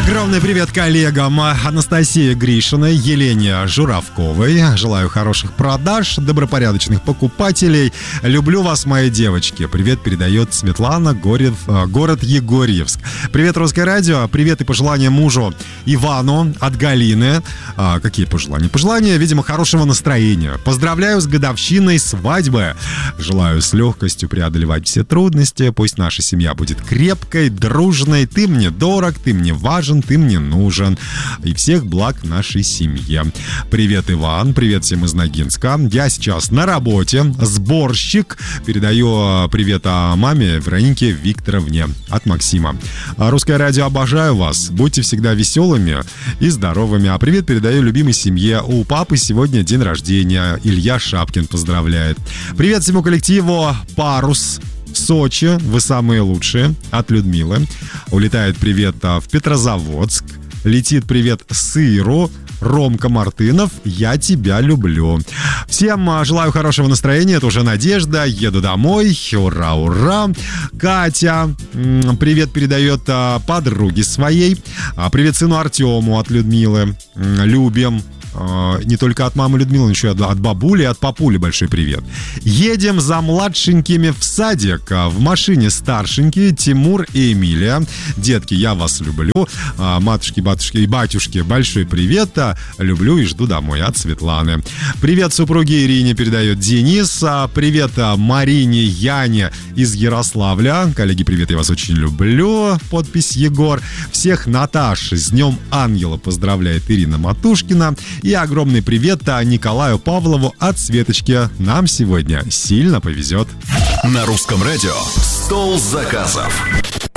Огромный привет коллегам Анастасии Гришиной, Елене Журавковой. Желаю хороших продаж, добропорядочных покупателей. Люблю вас, мои девочки. Привет передает Светлана, город Егорьевск. Привет, Русское радио. Привет и пожелания мужу Ивану от Галины. Какие пожелания? Пожелания, видимо, хорошего настроения. Поздравляю с годовщиной свадьбы. Желаю с легкостью преодолевать все трудности. Пусть наша семья будет крепкой, дружной. Ты мне дорог, ты мне важен, ты мне нужен. И всех благ нашей семье. Привет, Иван. Привет всем из Ногинска. Я сейчас на работе. Сборщик. Передаю привет маме Веронике Викторовне от Максима. Русское радио, обожаю вас. Будьте всегда веселыми и здоровыми. А привет передаю любимой семье. У папы сегодня день рождения. Илья Шапкин поздравляет. Привет всему коллективу «Парус». Сочи, вы самые лучшие, от Людмилы. Улетает привет в Петрозаводск. Летит привет Сыру. Ромка Мартынов, я тебя люблю. Всем желаю хорошего настроения. Это уже Надежда. Еду домой. Ура, ура. Катя привет передает подруге своей. Привет сыну Артему от Людмилы. Любим. Не только от мамы Людмилы, но еще от бабули и от папули большой привет. Едем за младшенькими в садик. В машине старшенькие Тимур и Эмилия. Детки, я вас люблю. Матушки, батюшки и батюшки, большой привет. Люблю и жду домой от Светланы. Привет супруге Ирине передает Денис. Привет Марине, Яне из Ярославля. Коллеги, привет, я вас очень люблю. Подпись Егор. Всех Наташ с Днем Ангела поздравляет Ирина Матушкина. И огромный привет Николаю Павлову от Светочки. Нам сегодня сильно повезет. На Русском радио «Стол заказов».